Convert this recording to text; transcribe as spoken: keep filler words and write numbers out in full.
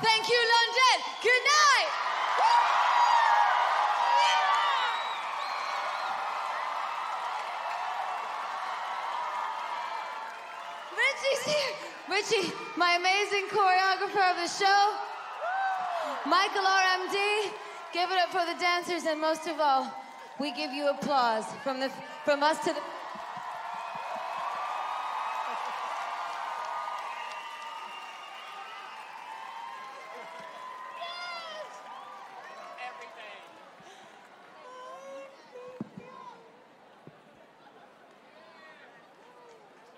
Thank you, London. Good night. Richie's here. Richie, my amazing choreographer of the show. Michael R M D. Give it up for the dancers, and most of all, we give you applause from the from us to the